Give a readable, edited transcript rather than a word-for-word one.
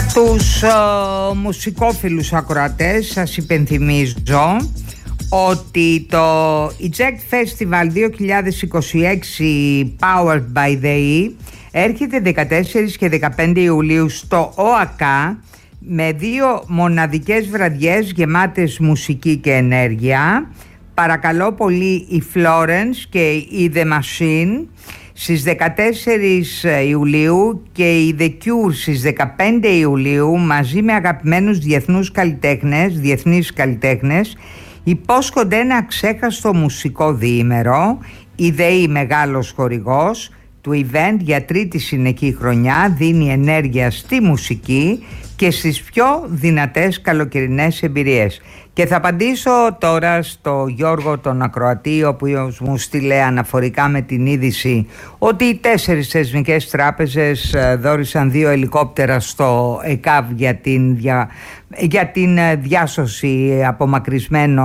Για τους μουσικόφιλους ακροατές σας υπενθυμίζω ότι το Eject Festival 2026 Powered by the E έρχεται 14 και 15 Ιουλίου στο ΟΑΚΑ με 2 μοναδικές βραδιές γεμάτες μουσική και ενέργεια. Παρακαλώ πολύ, η Florence και η The Machine στις 14 Ιουλίου και η The Cure στις 15 Ιουλίου μαζί με αγαπημένους διεθνείς καλλιτέχνες υπόσχονται ένα αξέχαστο μουσικό διήμερο. Η ΔΕΗ, μεγάλος χορηγός του event για τρίτη συνεχή χρονιά, δίνει ενέργεια στη μουσική και στις πιο δυνατές καλοκαιρινές εμπειρίες. Και θα απαντήσω τώρα στο Γιώργο τον ακροατή, ο οποίος μου στείλε αναφορικά με την είδηση ότι οι 4 θεσμικές τράπεζες δώρισαν 2 ελικόπτερα στο ΕΚΑΒ για την διάσωση απομακρυσμένων